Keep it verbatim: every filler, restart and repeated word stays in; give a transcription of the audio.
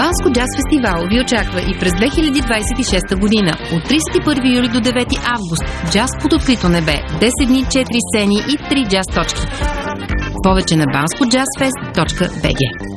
Банско джаз фестивал ви очаква и през две хиляди двадесет и шеста година. От тридесет и първи юли до девети август. Джаз под открито небе. десет дни, четири сцени и три джаз точки. Повече на банско джаз фест точка би джи.